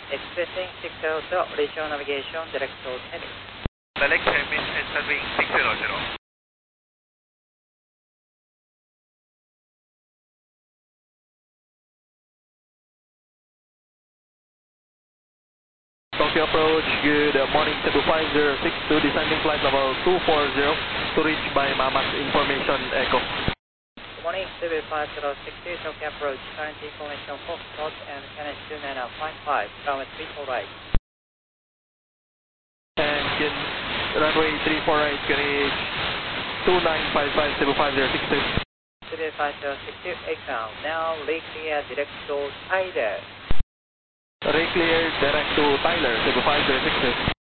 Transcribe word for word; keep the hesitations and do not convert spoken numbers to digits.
Expressing six zero zero, regional navigation, direct to Tennis. Select Hermes entering six zero zero. Tokyo approach, good morning, Cebu five zero six two, descending flight level two four zero to reach by Mamas Information Echo. Good morning, Cebu five zero six two, Tokyo approach, current information Foxtrot and Canis two nine five five, runway three four right. And can, runway three four right, can reach two nine five five, Cebu five zero six two. Cebu five zero six two, exam, now lake clear direct to Tyler. Reclear direct to Tyler, Cebu five zero six two.